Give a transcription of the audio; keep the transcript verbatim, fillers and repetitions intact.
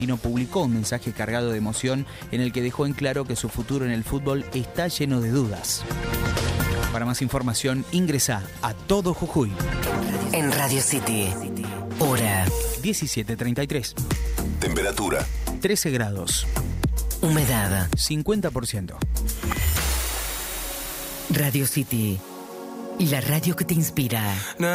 publicó un mensaje cargado de emoción en el que dejó en claro que su futuro en el fútbol está lleno de dudas. Para más información, ingresa a Todo Jujuy. En Radio City, hora diecisiete treinta y tres. Temperatura trece grados. Humedad cincuenta por ciento. Radio City, la radio que te inspira.